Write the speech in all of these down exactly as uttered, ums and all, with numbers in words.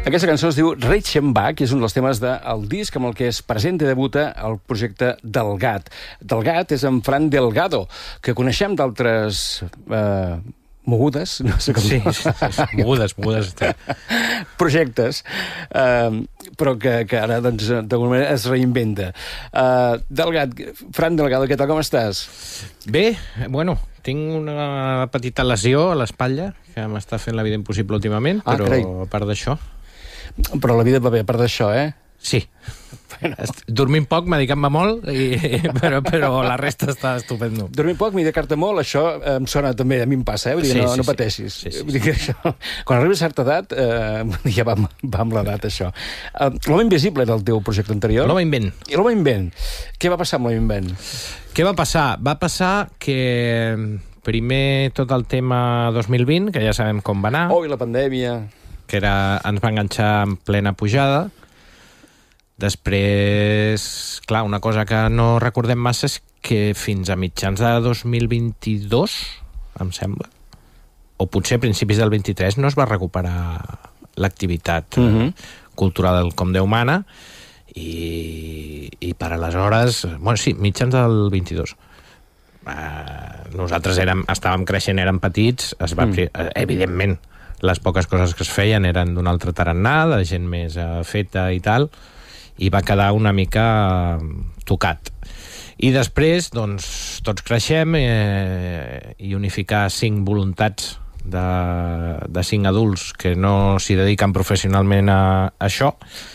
Aquesta cançó es diu Reichenbach i és un dels temes del disc amb el que es presenta i debuta el projecte Del Gat. Del Gat és en Fran Delgado, que coneixem d'altres eh, mogudes, no sé com sí, sí, sí, mogudes, mogudes. projectes, eh, però que, que ara doncs, d'alguna manera es reinventa. Eh, Delgat, Fran Delgado, què tal, com estàs? Bé, bueno, tinc una petita lesió a l'espatlla que m'està fent la vida impossible últimament, Ah, però carai. a part d'això... Però la vida va bé, a part d'això, eh? Sí. Bueno. Dormint poc, medicant-me molt, i, però, però la resta està estupendo. Dormir poc, medicar-te molt, això eh, em sona també, a mi em passa, eh? Vull dir, Sí, no, sí, no sí. pateixis. Sí, sí, Vull dir que això, quan arribes a certa edat, eh, ja va, amb- va amb l'edat, això. Eh, L'Home Invisible era el teu projecte anterior? L'home invent. I l'Home Invent. Què va passar amb l'Home Invent? Què va passar? Va passar que primer tot el tema dos mil vint, que ja sabem com va anar, Oh, i la pandèmia... que era, ens va enganxar en plena pujada. Després, clar, una cosa que no recordem massa és que fins a mitjans de dos mil vint-i-dos, em sembla, o potser a principis del vint-i-tres, no es va recuperar l'activitat uh Mhm. -huh. cultural com Déu mana, i, i per aleshores, bueno, sí, mitjans del vint-i-dos. Uh, nosaltres érem, estàvem creixent, érem petits, es va, Mm. mm. evidentment, les poques coses que es feien eren d'un altre tarannà, de gent més uh, feta i tal, i va quedar una mica uh, tocat. I després, doncs, tots creixem eh, i unificar cinc voluntats de, de cinc adults que no s'hi dediquen professionalment a, a això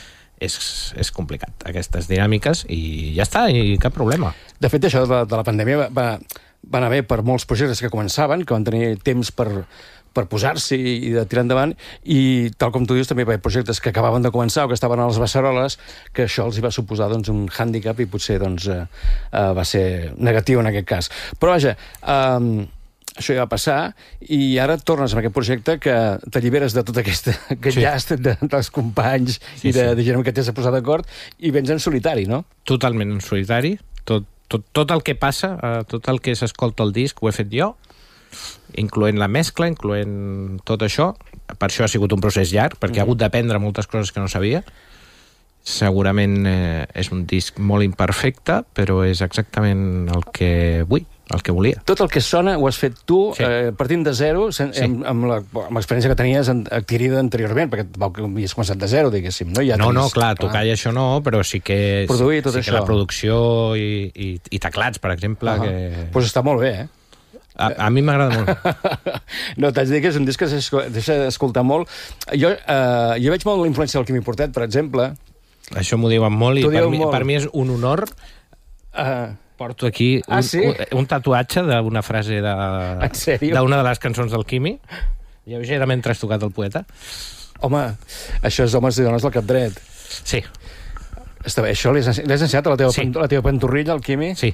és, és complicat, aquestes dinàmiques, i ja està, i cap problema. De fet, això de la, de la pandèmia va, va, va anar bé per molts projectes que començaven, que van tenir temps per, per posar-s'hi i de tirar endavant, i tal com tu dius, també hi havia projectes que acabaven de començar o que estaven a les beceroles, que això els hi va suposar doncs, un hàndicap i potser doncs, eh, eh, va ser negatiu en aquest cas. Però vaja, eh, això ja va passar i ara tornes amb aquest projecte que t'alliberes de tot aquest, aquest Sí. llast de, dels companys Sí, i de, sí. de gent amb què t'has de posar d'acord i vens en solitari, no? Totalment en solitari. Tot, tot, tot el que passa, eh, tot el que s'escolta al disc ho he fet jo, incloent la mescla, incloent tot això. Per això ha sigut un procés llarg, perquè mm. he hagut d'aprendre moltes coses que no sabia. Segurament eh, és un disc molt imperfecte, però és exactament el que vull, el que volia. Tot el que sona ho has fet tu, Sí. eh, partint de zero, sen, Sí. amb, amb la- amb l'experiència que tenies en- adquirida anteriorment, perquè vau que havies començat de zero, diguéssim, no? Ja No, no, tenies- clar, tocar i això no, però sí que, Produir tot sí això. que la producció i, i, i teclats, per exemple, Ah, que... pues està molt bé, eh? A, a mi m'agrada molt. No, t'haig de dir que és un disc que s'esco- deixa d'escoltar molt. Jo, eh, jo veig molt la influència del Quimi Portet, per exemple. Això m'ho diuen molt, i T'ho per diuen mi, molt. per mi és un honor. Eh, Porto aquí Ah, un, sí? un, un tatuatge d'una frase de, En sèrio? d'una de les cançons del Quimi, lleugerament trastocat el poeta. home, això és homes i dones del cap dret. Sí, Està bé, això l'has l'has ensenyat a la teva, Sí. pan- a la teva pantorrilla, al Quimi? sí,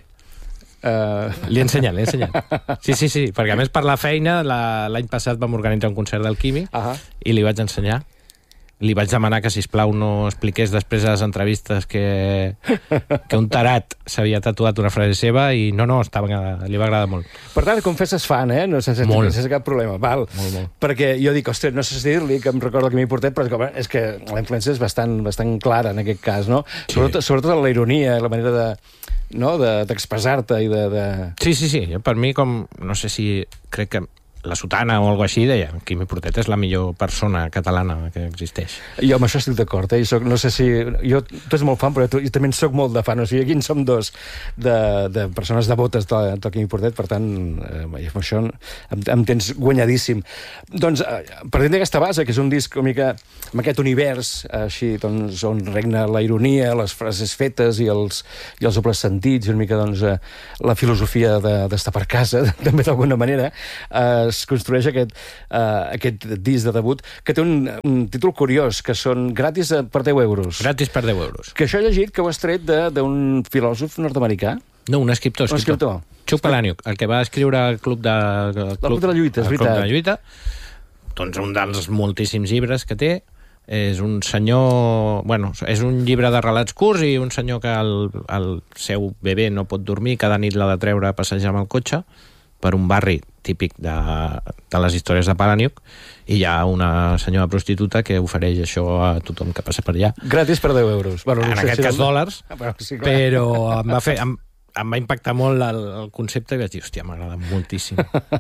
Eh, l'he ensenyat, l'he ensenyat. Sí, sí, sí, perquè a més per la feina la- l'any passat vam organitzar un concert del Quimi ahà. i li vaig ensenyar. Li vaig demanar que, sisplau, no expliqués després de les entrevistes que, que un tarat s'havia tatuat una frase seva, i no, no, estava, li va agradar molt. Per tant, confesses fan, eh? No, sense, Molt. sense cap problema. Val. Molt, molt. Perquè jo dic, ostres, no sé si dir-li que em recorda que m'hi portet, però com, és que la influència és bastant, bastant clara en aquest cas, no? Sí. Sobretot, sobretot la ironia, la manera de no? de, d'expressar-te i de... de... Sí, sí, sí. Per mi, com, no sé si crec que la Sotana o alguna així deia Quimi Portet és la millor persona catalana que existeix. Jo amb això estic d'acord, eh? I soc, no sé si... Jo, tu ets molt fan, però tu, jo també en soc molt de fan. O sigui, aquí en som dos de, de persones devotes de, de Quimi Portet, per tant, eh, amb això em, em tens guanyadíssim. Doncs, eh, partint d'aquesta base, que és un disc una mica amb aquest univers, eh, així, doncs, on regna la ironia, les frases fetes i els, i els dobles sentits, i una mica, doncs, eh, la filosofia de- d'estar per casa, també d'alguna manera, eh, es construeix aquest, uh, aquest disc de debut que té un, un títol curiós, que són gratis a, per deu euros. Gratis per deu euros. Que això he llegit que ho has tret de- d'un filòsof nord-americà. No, un escriptor. Un escriptor. Chuck Palahniuk, el que va escriure el Club de... El Club de la Lluita, és el Club veritat. de la Lluita. Doncs un dels moltíssims llibres que té. És un senyor... Bueno, és un llibre de relats curts, i un senyor que el, el seu bebè no pot dormir, cada nit l'ha de treure a passejar amb el cotxe, per un barri típic de, de les històries de Palahniuk, i hi ha una senyora prostituta que ofereix això a tothom que passa per allà. Gratis per deu euros. Bueno, no en sé aquest si cas del... dòlars, ah, però, sí, clar. però em va, fer, em, em va impactar molt el, el concepte i vaig dir, hòstia, m'agrada moltíssim.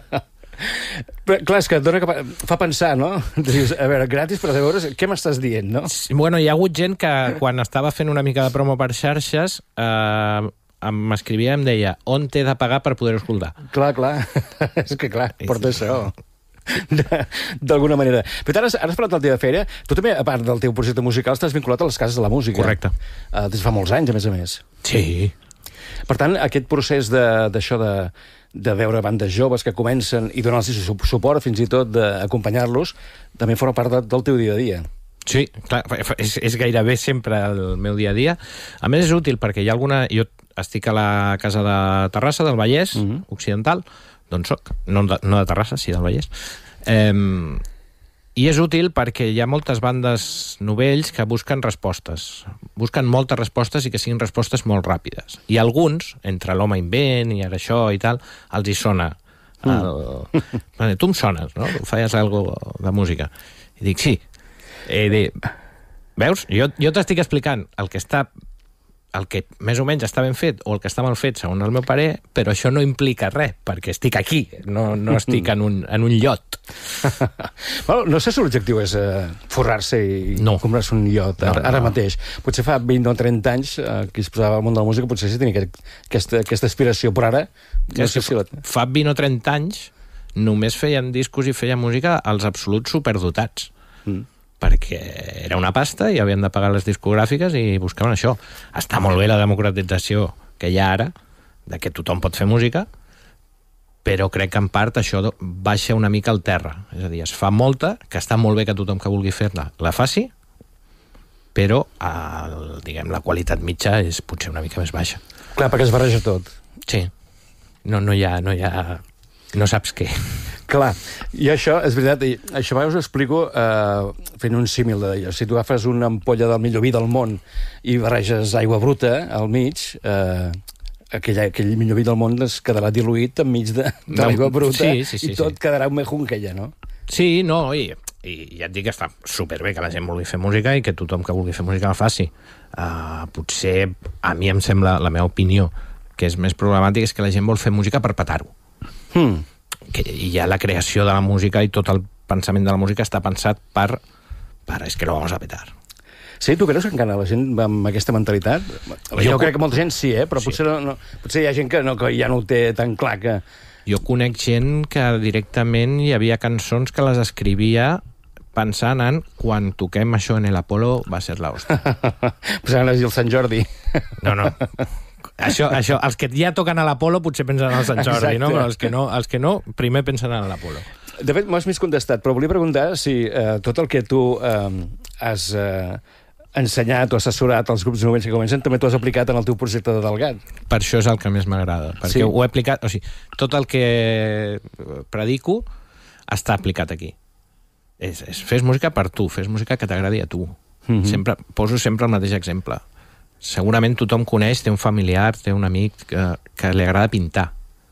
Però, clar, és que et dona cap... fa pensar, no? Dius, a veure, gratis per deu euros, què m'estàs dient, no? Sí, bueno, hi ha hagut gent que quan estava fent una mica de promo per xarxes eh, m'escrivia i em deia on t'he de pagar per poder-ho escoltar. Clar, clar. És que clar, porta això. D'alguna manera. Però ara, ara has parlat del dia de feina. Tu també, a part del teu projecte musical, estàs vinculat a les cases de la música. Correcte. Uh, des de fa molts anys, a més a més. Sí. Per tant, aquest procés d'això de, de, de veure bandes joves que comencen i donar-los suport, fins i tot d'acompanyar-los, també forma part de, del teu dia a dia. Sí, clar, és, és gairebé sempre el meu dia a dia. A més, és útil perquè hi ha alguna... Jo estic a la casa de Terrassa, del Vallès, uh -huh. occidental, d'on soc, no de, no de Terrassa, sí del Vallès. Eh, I és útil perquè hi ha moltes bandes novells que busquen respostes. Busquen moltes respostes i que siguin respostes molt ràpides. I alguns, entre l'home invent i ara això i tal, els hi sona. El... Mm. Tu em sones, no? Tu feies alguna de música. I dic, sí. Eh, de... Veus? Jo, jo t'estic explicant el que està el que més o menys està ben fet o el que està mal fet, segons el meu parer, però això no implica res, perquè estic aquí, no, no estic en un, en un iot. Bueno, no sé si l'objectiu és eh, forrar-se i no. comprar-se un iot ara, no, no. ara mateix. Potser fa vint o trenta anys eh, que es posava al món de la música, potser sí tenia aquest, aquesta, aquesta aspiració, però ara no sé si la... Fa vint o trenta anys només feien discos i feien música als absoluts superdotats. Mm. Perquè era una pasta i havien de pagar les discogràfiques i buscaven això. Està molt bé la democratització que hi ha ara, de que tothom pot fer música, però crec que en part això baixa una mica al terra. És a dir, es fa molta, que està molt bé que tothom que vulgui fer-la la faci, però el, diguem, la qualitat mitja és potser una mica més baixa. Clar, perquè es barreja tot. Sí. No, no hi ha... No, hi ha, no saps què. Clar, i això, és veritat, i això us ho explico eh, fent un símil d'allò. Si tu agafes una ampolla del millor vi del món i barreges aigua bruta al mig, eh, aquell, aquell millor vi del món es quedarà diluït enmig de, de l'aigua bruta sí, sí, sí, i tot sí. quedarà un mejunque, no? Sí, no, i, i ja et dic que està superbé que la gent vulgui fer música i que tothom que vulgui fer música la faci. Uh, potser, a mi em sembla, la meva opinió, que és més problemàtic, és que la gent vol fer música per petar-ho. Hmm. Que ja la creació de la música i tot el pensament de la música està pensat per, per és que lo vamos a petar. Sí, tu creus que encara la gent va amb aquesta mentalitat? Jo, jo crec que molta gent sí, eh? Però sí. potser, no, no, potser hi ha gent que, no, que ja no ho té tan clar que... Jo conec gent que directament hi havia cançons que les escrivia pensant en quan toquem això en el Apolo va ser l'hòstia. Pensant en el Sant Jordi. No, no. Això, això, els que ja toquen a l'Apolo potser pensen en el Sant Jordi, no? Però els que no, els que no primer pensen en l'Apolo. De fet, m'ho has mig contestat, però volia preguntar si eh, tot el que tu eh, has eh, ensenyat o assessorat als grups novells que comencen també t'ho has aplicat en el teu projecte de Delgat. Per això és el que més m'agrada, perquè sí. ho he aplicat... O sigui, tot el que predico està aplicat aquí. És, és, fes música per tu, fes música que t'agradi a tu. Mm-hmm. Sempre, poso sempre el mateix exemple. Segurament tothom coneix, té un familiar, té un amic que, que li agrada pintar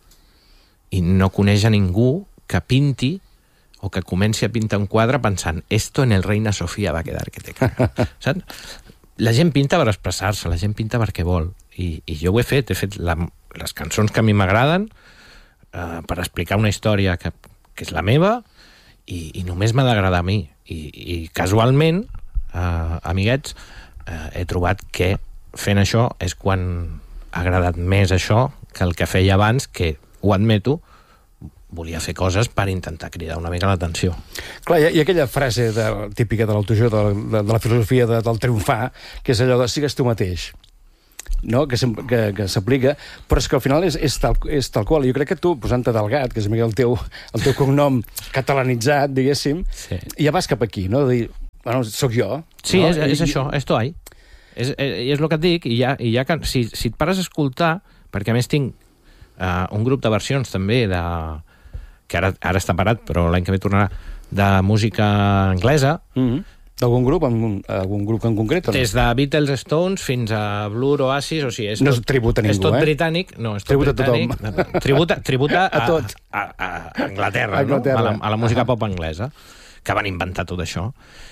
i no coneix a ningú que pinti o que comenci a pintar un quadre pensant esto en el Reina Sofía va quedar que te caga. Saps? La gent pinta per expressar-se, la gent pinta perquè vol i, i jo ho he fet, he fet la, les cançons que a mi m'agraden eh, per explicar una història que, que és la meva i, i només m'ha d'agradar a mi i, i casualment eh, amiguets eh, he trobat que fent això és quan ha agradat més això que el que feia abans, que ho admeto, volia fer coses per intentar cridar una mica l'atenció. Clar, hi ha, hi ha aquella frase de, típica de l'autoajuda, de, de, de la filosofia de, del triomfar, que és allò de sigues tu mateix, no? que, que, que s'aplica, però és que al final és, és, tal, és tal qual. Jo crec que tu, posant-te Delgat, que és el teu, el teu cognom catalanitzat, diguéssim, sí. ja vas cap aquí, no? De dir, bueno, sóc jo. Sí, no? és, és I, això, esto hay. És, és el que et dic, i ja, i ja si, si et pares a escoltar, perquè a més tinc uh, un grup de versions també de, que ara, ara està parat, però l'any que ve tornarà, de música anglesa, mm-hmm. D'algun grup, en, algun grup en concret? O no? Des de Beatles, Stones fins a Blur, Oasis, o sigui... És no tot, és tributa a ningú, és tot eh? britànic, no, és tot Tributa britànic. a tothom. Tributa, tributa a, A tot. A, a, a Anglaterra, A Anglaterra. no? A la, a la música Ah. pop anglesa, que van inventar tot això.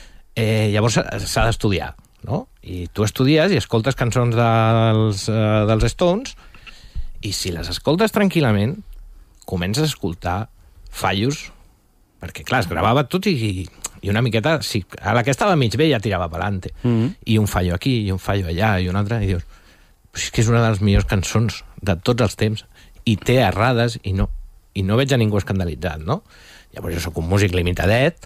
Eh, llavors s'ha d'estudiar, no? I tu estudies i escoltes cançons dels, uh, dels Stones i si les escoltes tranquil·lament comences a escoltar fallos, perquè clar, es gravava tot i, i una miqueta, sí, a la que estava mig bé ja tirava pelante, Mm-hmm. i un fallo aquí, i un fallo allà, i un altre, i dius, pues és que és una de les millors cançons de tots els temps, i té errades, i no, i no veig a ningú escandalitzat, no? Llavors jo sóc un músic limitadet,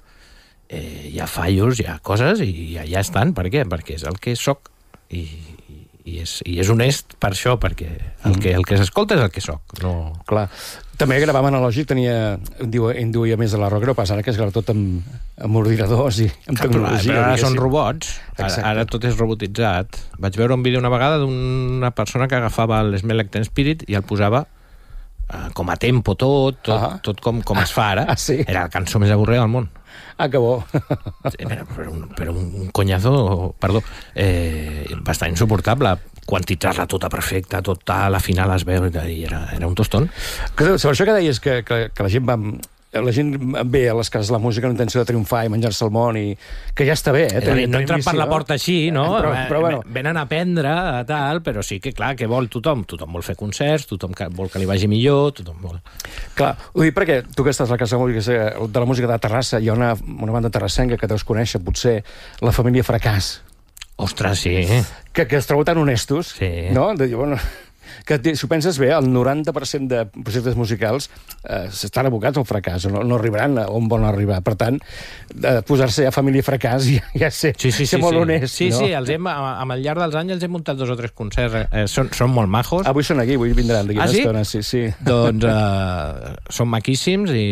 eh, hi ha fallos, hi ha coses, i ja, ja estan, per què? Perquè és el que sóc, i, i, és, i és honest per això, perquè el que, el que s'escolta és el que sóc, no... Clar. També gravava analògic, tenia, diu, induïa més de la rock, però passa ara que es grava tot amb, amb ordinadors i amb Però, tecnologia. però ara diguéssim. són robots, ara, Exacte. ara tot és robotitzat. Vaig veure un vídeo una vegada d'una persona que agafava el Smell Like Teen Spirit i el posava eh, com a tempo tot, tot, Ah. tot com, com es fa ara. Ah, sí? Era la cançó més avorrida del món. Ah, que bo. Era, però, un, però un conyazo, perdó, eh, bastant insuportable. Quantitzar-la tota perfecta, tota la final es veu, i era, era un tostón. Que, sobre això que deies que, que, que la gent va... La gent ve a les cases de la música amb intenció de triomfar i menjar-se el món i... Que ja està bé, eh? Tenir, no entren per la porta així, no? Però, però bueno... Venen a aprendre, a tal, però sí que, clar, que vol tothom. Tothom vol fer concerts, tothom que vol que li vagi millor, tothom vol... Clar, ho dic perquè tu que estàs a la casa de la música, de la música de Terrassa, hi ha una, una banda terrassenca que deus conèixer, potser, la família Fracàs. Ostres, sí. Que, que es trobo tan honestos, Sí. no? De dir, bueno, que si ho penses bé, el noranta per cent de projectes musicals eh, estan abocats al fracàs, no, no arribaran a on volen arribar. Per tant, de posar-se a família Fracàs ja, ja sé, Sí, sí, sí, ser molt sí. honest. Sí, no? sí, els hem, amb el llarg dels anys els hem muntat dos o tres concerts. Eh, són, són molt majos. Avui són aquí, avui vindran d'aquí Ah, una sí? estona. Sí, sí. Doncs eh, són maquíssims i,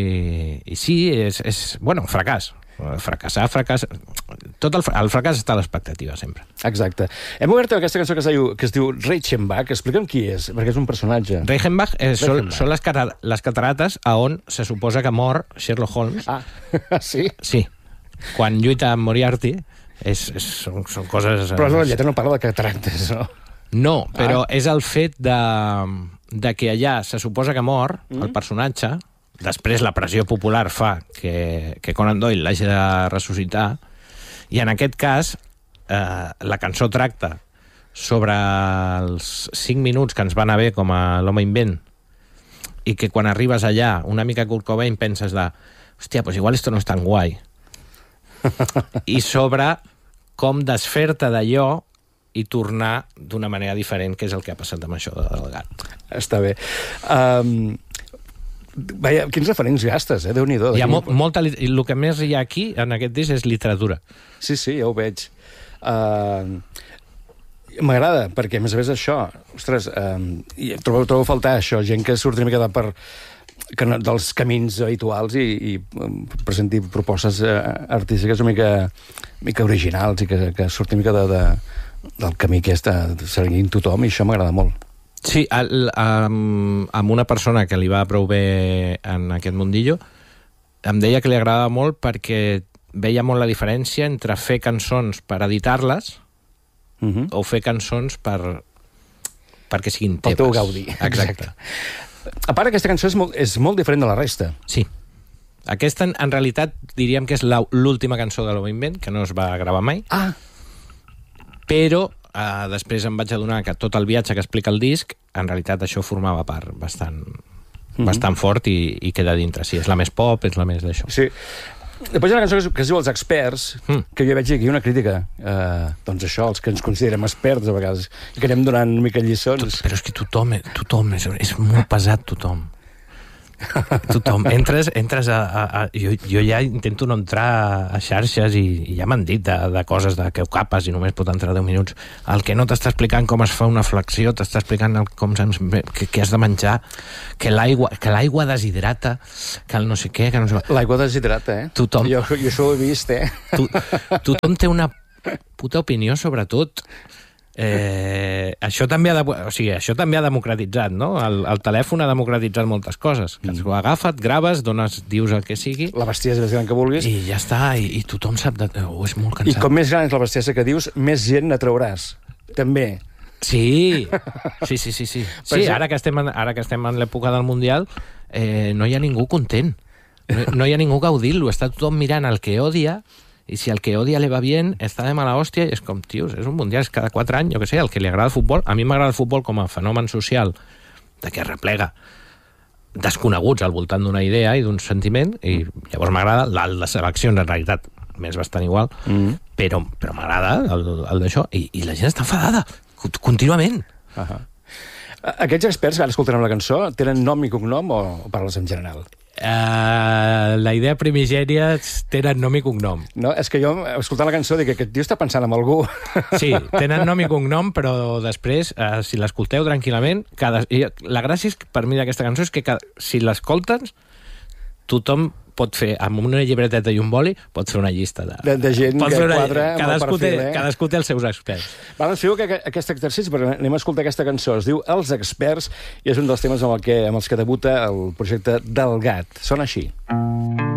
i sí, és, és... Bueno, fracàs. Fracassar, fracàs... Tot el, el fracàs està a l'expectativa, sempre. Exacte. Hem obert aquesta cançó que es diu, que es diu Reichenbach. Explica'm qui és, perquè és un personatge. Reichenbach eh, són, Reichenbach. són les, cara, les catarates a on se suposa que mor Sherlock Holmes. Ah, sí? Sí. Quan lluita amb Moriarty, és, és, són, són coses... Però no, la lletra no parla de cataractes, no? No, però ah. és el fet de, de que allà se suposa que mor mm. el personatge, després la pressió popular fa que, que Conan Doyle l'hagi de ressuscitar, i en aquest cas eh, la cançó tracta sobre els cinc minuts que ens van haver com a l'home invent, i que quan arribes allà, una mica Kurt Cobain, penses de hòstia, pues igual esto no és tan guai. I sobre com desfer-te d'allò i tornar d'una manera diferent, que és el que ha passat amb això del gat. Està bé. Um, Vaja, quins referents gastes, eh? Déu-n'hi-do. Hi ha mo molta... I el que més hi ha aquí, en aquest disc, és literatura. Sí, sí, ja ho veig. Uh, M'agrada, perquè a més a més això, ostres, uh, trobo, trobo a faltar això, gent que surt una mica de per, que no, dels camins habituals i, i um, presenti propostes uh, artístiques una mica, una mica originals i que, que surti una mica de, de, del camí que està seguint tothom, i això m'agrada molt. Sí, el, amb, amb una persona que li va prou bé en aquest mundillo, em deia que li agradava molt perquè veia molt la diferència entre fer cançons per editar-les Uh -huh. o fer cançons per perquè siguin Pel teves. teu gaudi. Exacte. A part, aquesta cançó és molt, és molt diferent de la resta. Sí. Aquesta, en, en realitat, diríem que és l'última cançó de l'Home Invent, que no es va gravar mai. Ah! Però eh, després em vaig adonar que tot el viatge que explica el disc, en realitat això formava part bastant, mm-hmm. bastant fort i, i queda dintre. Sí, és la més pop, és la més d'això. Sí. Després hi ha una cançó que es, que es diu Els Experts, mm. que jo veig aquí una crítica. Eh, doncs això, els que ens considerem experts a vegades, i que anem donant una mica lliçons. Però és que tothom, tothom és, és molt pesat, tothom. Tothom. Entres, entres a, a, a... Jo, jo ja intento no entrar a xarxes i, i ja m'han dit de, de coses de que ho capes i només pot entrar deu minuts. El que no t'està explicant com es fa una flexió, t'està explicant el, com que, que has de menjar, que l'aigua que l'aigua deshidrata, que el no sé què, que no sé... L'aigua deshidrata, eh? Tothom. Jo, jo això ho he vist, eh? Tu, tothom té una puta opinió sobre tot. Eh, això, també ha de, o sigui, això també ha democratitzat, no? El, el telèfon ha democratitzat moltes coses. Que mm. ho agafes, graves, dones, dius el que sigui... La bestiesa més gran que vulguis. I ja està, i, i tothom sap... De... Oh, és molt cansat. I com més gran és la bestiesa que dius, més gent n'atrauràs. També. Sí, sí, sí, sí. Sí, sí ara, que estem en, ara que estem en l'època del Mundial, eh, no hi ha ningú content. No, no hi ha ningú gaudint-lo. Està tothom mirant el que odia, i si el que odia le va bien, està de mala hòstia, i és com, tios, és un Mundial, és cada quatre anys, jo què sé, el que li agrada el futbol. A mi m'agrada el futbol com a fenomen social, de què replega desconeguts al voltant d'una idea i d'un sentiment, i llavors m'agrada les eleccions, en realitat, m'és bastant igual, mm. però, però m'agrada el, el d'això, i, i la gent està enfadada, contínuament. Uh -huh. Aquests experts que ara escoltarem la cançó tenen nom i cognom o, o parles en general? Uh, la idea primigènia tenen nom i cognom. No, és que jo, escoltant la cançó, dic que aquest tio està pensant en algú. Sí, tenen nom i cognom, però després, uh, si l'escolteu tranquil·lament, cada... la gràcia és, per mi d'aquesta cançó és que cada... si l'escoltes, tothom pot fer, amb una llibreteta i un boli, pot fer una llista de... De, de gent que una... quadra amb cadascú el perfil, té, eh? Cadascú té els seus experts. Va, doncs feu que aquest exercici, perquè anem a escoltar aquesta cançó. Es diu Els Experts, i és un dels temes amb, el que, amb els que debuta el projecte del Gat. Sona així.